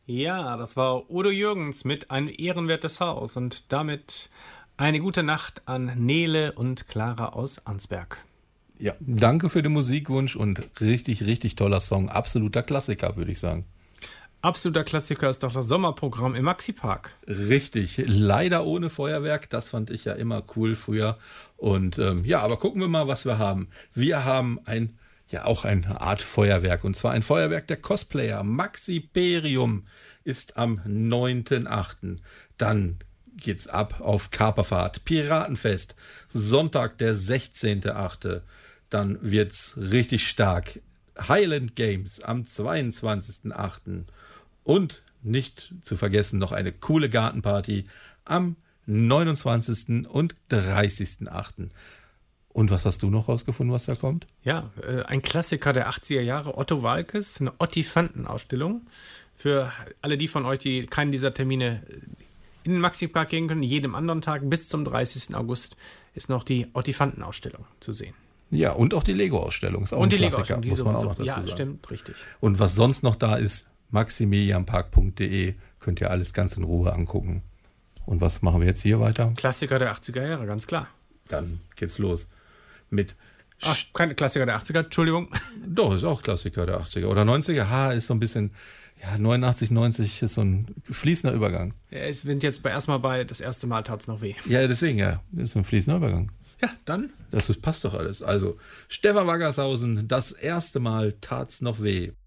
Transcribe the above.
Ja, das war Udo Jürgens mit Ein ehrenwertes Haus und damit eine gute Nacht an Nele und Clara aus Arnsberg. Ja, danke für den Musikwunsch und richtig, richtig toller Song. Absoluter Klassiker, würde ich sagen. Absoluter Klassiker ist doch das Sommerprogramm im Maxi-Park. Richtig, leider ohne Feuerwerk. Das fand ich ja immer cool früher. Und aber gucken wir mal, was wir haben. Wir haben auch eine Art Feuerwerk. Und zwar ein Feuerwerk der Cosplayer. Maxiperium ist am 9.8. Dann geht's ab auf Kaperfahrt. Piratenfest. Sonntag, der 16.8. Dann wird's richtig stark. Highland Games am 22.8. Und nicht zu vergessen noch eine coole Gartenparty am 29. und 30.8. Und was hast du noch rausgefunden, was da kommt? Ja, ein Klassiker der 80er Jahre, Otto Waalkes, eine Ottifantenausstellung. Für alle die von euch, die keinen dieser Termine in den Maxi-Park gehen können, jedem anderen Tag bis zum 30. August ist noch die Ottifantenausstellung zu sehen. Ja, und auch die Lego-Ausstellung ist auch und ein die Klassiker, Lego-Ausstellung, muss man auch noch dazu ja, sagen. stimmt, richtig. Und was sonst noch da ist, maximilianpark.de, könnt ihr alles ganz in Ruhe angucken. Und was machen wir jetzt hier weiter? Klassiker der 80er Jahre, ganz klar. Dann geht's los mit... keine Klassiker der 80er, Entschuldigung. Doch, ist auch Klassiker der 80er. Oder 90er, ist so ein bisschen... Ja, 89, 90 ist so ein fließender Übergang. Ja, es wird jetzt erstmal bei das erste Mal tat's noch weh. Ja, deswegen, ist so ein fließender Übergang. Ja, dann. Das passt doch alles. Also, Stefan Waggershausen, das erste Mal tat's noch weh.